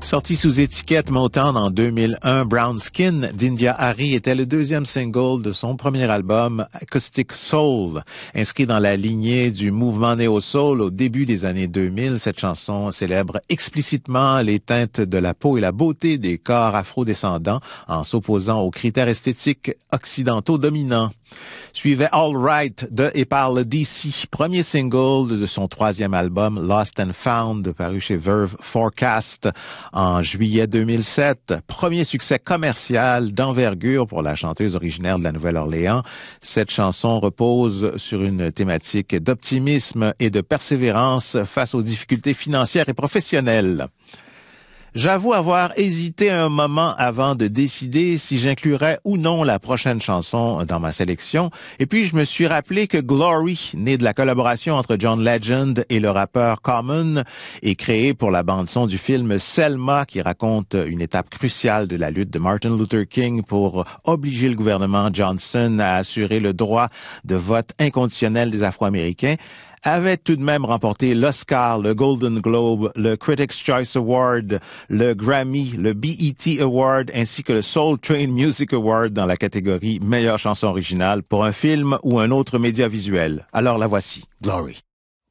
Sorti sous étiquette Motown en 2001, Brown Skin d'India Arie était le deuxième single de son premier album Acoustic Soul. Inscrit dans la lignée du mouvement néo-soul au début des années 2000, cette chanson célèbre explicitement les teintes de la peau et la beauté des corps afro-descendants en s'opposant aux critères esthétiques occidentaux dominants. Suivait All Right de et par le DC, premier single de son troisième album Lost and Found, paru chez Verve Forecast en juillet 2007. Premier succès commercial d'envergure pour la chanteuse originaire de la Nouvelle-Orléans. Cette chanson repose sur une thématique d'optimisme et de persévérance face aux difficultés financières et professionnelles. J'avoue avoir hésité un moment avant de décider si j'inclurais ou non la prochaine chanson dans ma sélection. Et puis, je me suis rappelé que Glory, né de la collaboration entre John Legend et le rappeur Common, est créé pour la bande-son du film Selma, qui raconte une étape cruciale de la lutte de Martin Luther King pour obliger le gouvernement Johnson à assurer le droit de vote inconditionnel des Afro-Américains, avait tout de même remporté l'Oscar, le Golden Globe, le Critics' Choice Award, le Grammy, le BET Award ainsi que le Soul Train Music Award dans la catégorie meilleure chanson originale pour un film ou un autre média visuel. Alors la voici, Glory.